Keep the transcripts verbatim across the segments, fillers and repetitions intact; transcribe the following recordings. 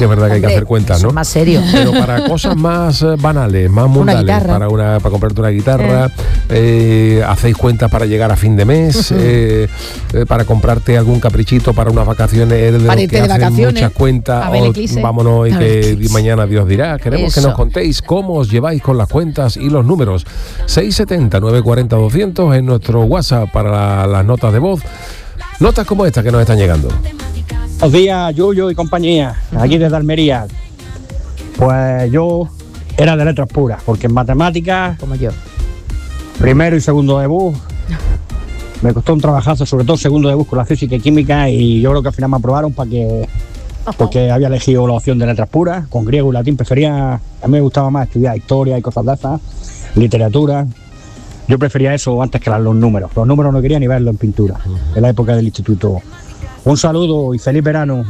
que es verdad que hay que hacer cuentas, ¿no? Es más serio. Pero para cosas más eh, banales, más mundanas, para una para comprarte una guitarra, eh. Eh, hacéis cuentas para llegar a fin de mes, eh, eh, para comprarte algún caprichito para unas vacaciones, de para irte que de vacaciones, muchas cuentas, o, vámonos y que mañana Dios dirá. Queremos Eso. que nos contéis cómo os lleváis con las cuentas y los números. seis setenta, nueve cuarenta, doscientos en nuestro WhatsApp para la, las notas de voz. Notas como esta que nos están llegando. Buenos días, Yuyu y compañía, aquí desde Almería. Pues yo era de letras puras, porque en matemáticas, como yo, primero y segundo de bus, me costó un trabajazo, sobre todo segundo de bus con la física y química, y yo creo que al final me aprobaron para que, porque había elegido la opción de letras puras, con griego y latín prefería, a mí me gustaba más estudiar historia y cosas de esas, literatura. Yo prefería eso antes que los números. Los números no quería ni verlo en pintura, en la época del instituto. Un saludo y feliz verano.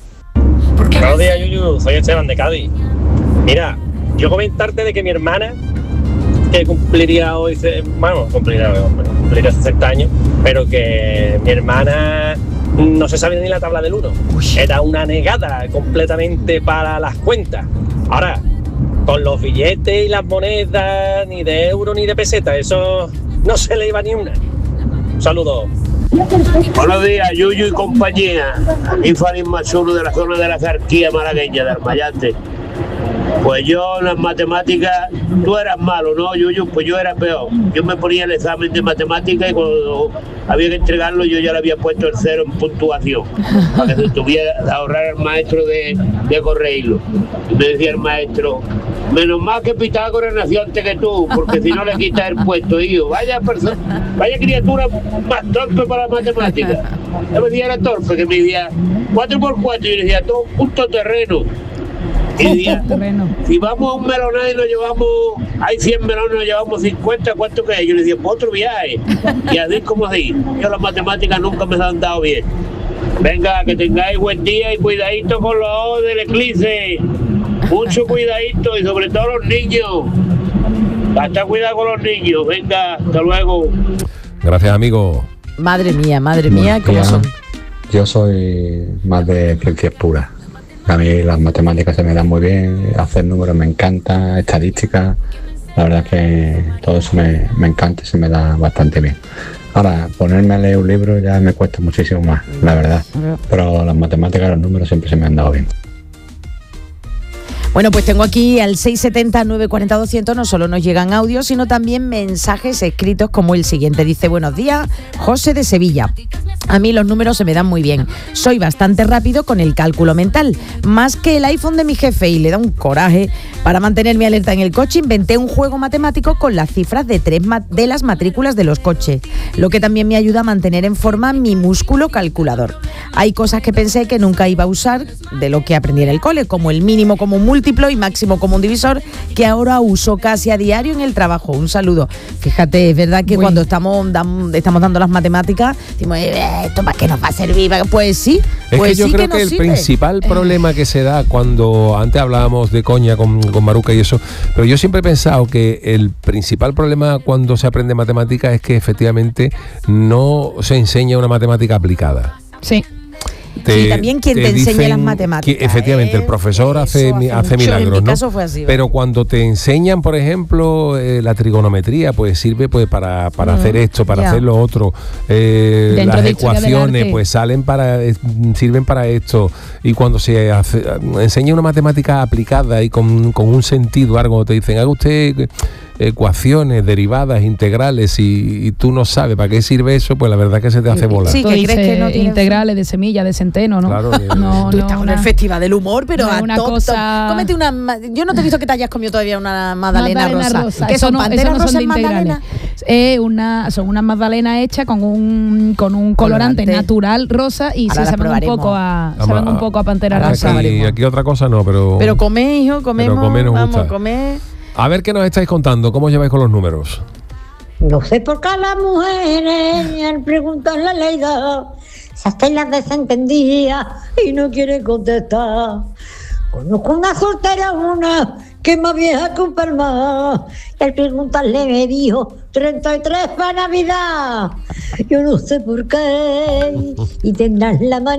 Buenos días, Yuyu. Soy Esteban de Cádiz. Mira, yo comentarte de que mi hermana, que cumpliría hoy, bueno, cumpliría, cumpliría sesenta años, pero que mi hermana no se sabía ni la tabla del uno. Era una negada completamente para las cuentas. Ahora, con los billetes y las monedas, ni de euro ni de peseta, eso no se le iba ni una. Un saludo. Buenos días, Yuyu y compañía. Aquí Farid Machuro de la zona de la Zarquía malagueña, de Armayate. Pues yo en las matemáticas, tú eras malo, ¿no, Yuyu? Pues yo era peor. Yo me ponía el examen de matemáticas y cuando había que entregarlo yo ya le había puesto el cero en puntuación para que se tuviera que ahorrar al maestro de, de corregirlo. Y me decía el maestro, menos mal que Pitágoras nació antes que tú, porque si no le quitas el puesto. Y yo, vaya persona, vaya criatura más torpe para la matemática. Yo me decía, era torpe, que me decía cuatro por cuatro, y yo le decía, todo punto terreno. Y decía, si vamos a un melonaje y nos llevamos, hay cien melones, nos llevamos cincuenta, ¿cuánto que es? Yo le decía, pues otro viaje. Y así como así. Yo las matemáticas nunca me han dado bien. Venga, que tengáis buen día y cuidadito con los ojos del eclipse. Mucho cuidadito y sobre todo los niños. Hasta cuidado con los niños. Venga, hasta luego. Gracias, amigo. Madre mía, madre mía, ¿cómo son? Yo soy más de ciencias puras. A mí las matemáticas se me dan muy bien, hacer números me encanta, estadísticas, la verdad es que todo eso me, me encanta y se me da bastante bien. Ahora, ponerme a leer un libro ya me cuesta muchísimo más, la verdad, pero las matemáticas, los números siempre se me han dado bien. Bueno, pues tengo aquí al seis setenta, nueve cuarenta, doscientos, no solo nos llegan audios, sino también mensajes escritos como el siguiente. Dice, buenos días, José de Sevilla. A mí los números se me dan muy bien. Soy bastante rápido con el cálculo mental, más que el iPhone de mi jefe, y le da un coraje. Para mantenerme alerta en el coche, inventé un juego matemático con las cifras de tres ma- de las matrículas de los coches, lo que también me ayuda a mantener en forma mi músculo calculador. Hay cosas que pensé que nunca iba a usar de lo que aprendí en el cole, como el mínimo común múltiplo y máximo común divisor, que ahora uso casi a diario en el trabajo. Un saludo. Fíjate, es verdad que Uy. cuando estamos, dan, estamos dando las matemáticas, decimos, eh, ¿esto para qué nos va a servir? Pues sí, es pues que yo sí creo que, que el sirve. principal problema que se da cuando, antes hablábamos de coña con, con Maruca y eso, pero yo siempre he pensado que el principal problema cuando se aprende matemáticas es que efectivamente no se enseña una matemática aplicada. Sí. Te, y también quien te, te enseña las matemáticas. Que, efectivamente, ¿eh? El profesor hace, hace, hace milagros, en mi ¿no? caso fue así, pero cuando te enseñan, por ejemplo, eh, la trigonometría, pues sirve pues para, para mm, hacer esto, para yeah. hacer lo otro. Eh, las de ecuaciones, pues salen para, eh, sirven para esto. Y cuando se hace, enseña una matemática aplicada y con, con un sentido, algo te dicen, haga usted ecuaciones, derivadas, integrales, y, y tú no sabes para qué sirve eso, pues la verdad que se te hace volar. Sí, que crees que no tiene integrales de semilla, de centeno, ¿no? Claro, no, no, tú estás con el festival del humor, pero no, a una top, cosa... top. Cómete una, yo no te he visto que te hayas comido todavía una magdalena, magdalena rosa. rosa. ¿Qué ¿Qué son, no, panteras no rosas son en magdalena? Eh, una, son unas magdalenas hechas con un con un colorante, colorante. natural rosa y Ahora se saben un poco a Ama, saben un poco a pantera rosa. Y aquí otra cosa no, pero pero comé, hijo, comemos, comer vamos a comer. A ver qué nos estáis contando, ¿cómo lleváis con los números? No sé por qué a las mujeres al preguntarle la edad se hacen las desentendidas y no quiere contestar. Conozco una soltera, una que es más vieja que un palmar, y al preguntarle me dijo treinta y tres para Navidad. Yo no sé por qué y tendrás la mano